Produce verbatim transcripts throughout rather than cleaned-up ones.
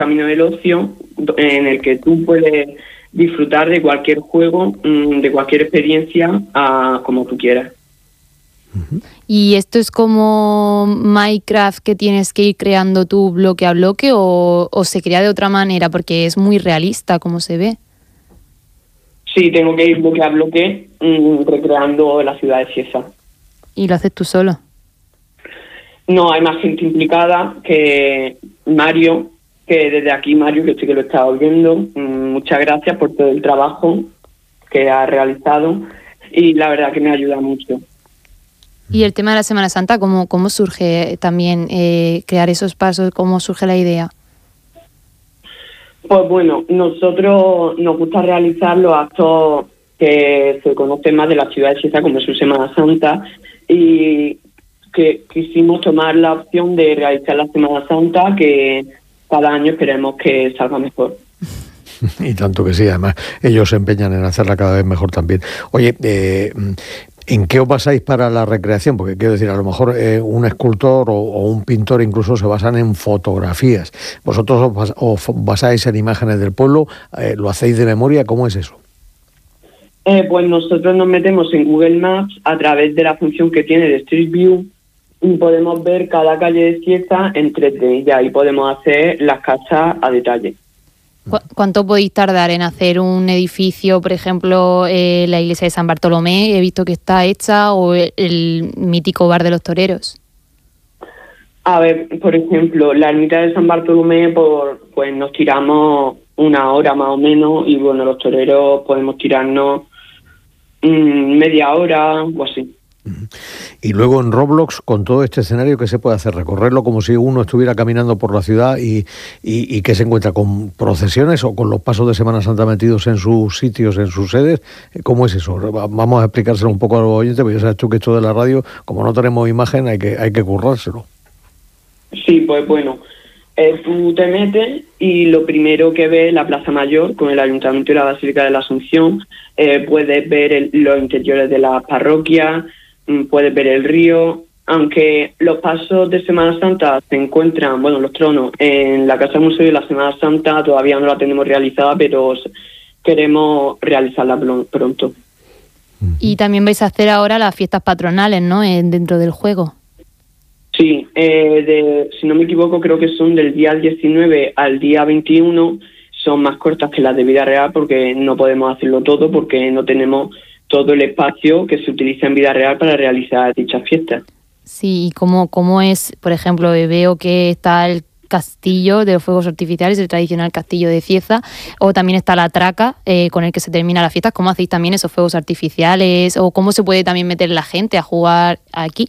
camino del ocio en el que tú puedes disfrutar de cualquier juego, de cualquier experiencia, a, como tú quieras. ¿Y esto es como Minecraft, que tienes que ir creando tú bloque a bloque, o, o se crea de otra manera? Porque es muy realista como se ve. Sí, tengo que ir bloque a bloque mmm, recreando la ciudad de Cieza. ¿Y lo haces tú solo? No, hay más gente implicada, que Mario, que desde aquí, Mario, que sí que lo estaba oyendo, mmm, muchas gracias por todo el trabajo que ha realizado, y la verdad que me ayuda mucho. Y el tema de la Semana Santa, ¿cómo, cómo surge también eh, crear esos pasos? ¿Cómo surge la idea? Pues bueno, nosotros nos gusta realizar los actos que se conocen más de la ciudad de Cieza, como es su Semana Santa, y que quisimos tomar la opción de realizar la Semana Santa, que cada año esperemos que salga mejor. Y tanto que sí, además ellos se empeñan en hacerla cada vez mejor también. Oye, eh, ¿en qué os basáis para la recreación? Porque quiero decir, a lo mejor eh, un escultor o, o un pintor incluso se basan en fotografías. ¿Vosotros os, bas, os basáis en imágenes del pueblo? Eh, ¿Lo hacéis de memoria? ¿Cómo es eso? Eh, pues nosotros nos metemos en Google Maps a través de la función que tiene de Street View, y podemos ver cada calle de Cieza en tres D, y ahí podemos hacer las casas a detalle. ¿Cuánto podéis tardar en hacer un edificio, por ejemplo, eh, la iglesia de San Bartolomé? He visto que está hecha, o el, el mítico bar de los toreros. A ver, por ejemplo, la ermita de San Bartolomé, por, pues nos tiramos una hora más o menos, y bueno, los toreros podemos tirarnos mmm, media hora o así. Y luego en Roblox, con todo este escenario, ¿qué se puede hacer? ¿Recorrerlo como si uno estuviera caminando por la ciudad y, y, y que se encuentra con procesiones o con los pasos de Semana Santa metidos en sus sitios, en sus sedes? ¿Cómo es eso? Vamos a explicárselo un poco a los oyentes, porque ya sabes tú que esto de la radio, como no tenemos imagen, hay que, hay que currárselo. Sí, pues bueno, eh, tú te metes y lo primero que ves es la Plaza Mayor con el Ayuntamiento y la Basílica de la Asunción. Eh, puedes ver el, los interiores de las parroquias, puedes ver el río, aunque los pasos de Semana Santa se encuentran, bueno, los tronos, en la Casa Museo de la Semana Santa todavía no la tenemos realizada, pero queremos realizarla pronto. Y también vais a hacer ahora las fiestas patronales, ¿no?, en, dentro del juego. Sí, eh, de, si no me equivoco, creo que son del día diecinueve al día veintiuno, son más cortas que las de vida real, porque no podemos hacerlo todo, porque no tenemos todo el espacio que se utiliza en vida real para realizar dichas fiestas. Sí, ¿y cómo, cómo es? Por ejemplo, veo que está el castillo de los fuegos artificiales, el tradicional castillo de Cieza, o también está la traca eh, con el que se termina las fiestas. ¿Cómo hacéis también esos fuegos artificiales? ¿O cómo se puede también meter la gente a jugar aquí?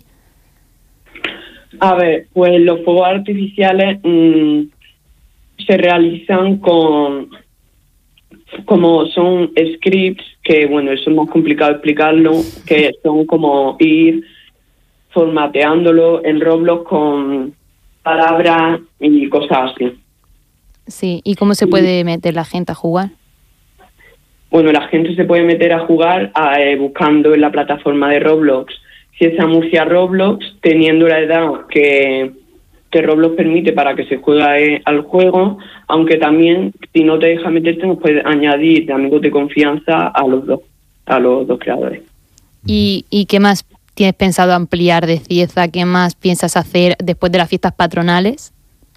A ver, pues los fuegos artificiales mmm, se realizan con... como son scripts, que bueno, eso es más complicado explicarlo, que son como ir formateándolo en Roblox con palabras y cosas así. Sí, ¿y cómo se puede meter la gente a jugar? Bueno, la gente se puede meter a jugar a, eh, buscando en la plataforma de Roblox Cieza Murcia Roblox, teniendo la edad que... que Roblox permite para que se juegue al juego, aunque también, si no te deja meterte, nos puedes añadir de amigos de confianza a los dos, a los dos creadores. ¿Y, y qué más tienes pensado ampliar de Cieza? ¿Qué más piensas hacer después de las fiestas patronales?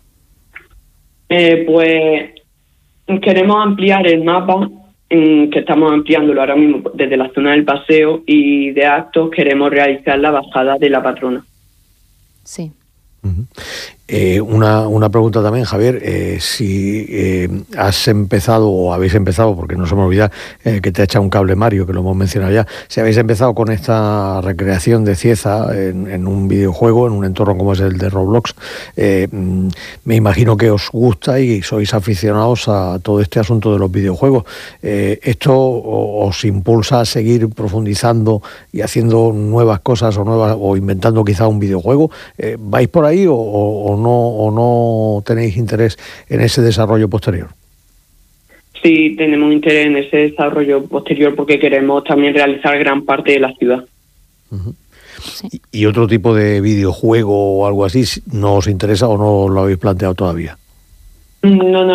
Eh, pues queremos ampliar el mapa, en, que estamos ampliándolo ahora mismo desde la zona del paseo, y de actos queremos realizar la bajada de la patrona. Sí. Uh-huh. Eh, una, una pregunta también, Javier, eh, si eh, has empezado o habéis empezado, porque no se me olvida eh, que te ha echado un cable Mario, que lo hemos mencionado ya, si habéis empezado con esta recreación de Cieza en, en un videojuego, en un entorno como es el de Roblox, eh, me imagino que os gusta y sois aficionados a todo este asunto de los videojuegos. Eh, ¿Esto os impulsa a seguir profundizando y haciendo nuevas cosas o nuevas o inventando quizá un videojuego? Eh, ¿vais por ahí o, o no o no tenéis interés en ese desarrollo posterior? Sí, tenemos interés en ese desarrollo posterior porque queremos también realizar gran parte de la ciudad. Uh-huh. Sí. ¿Y, ¿Y otro tipo de videojuego o algo así no os interesa o no lo habéis planteado todavía? No, no.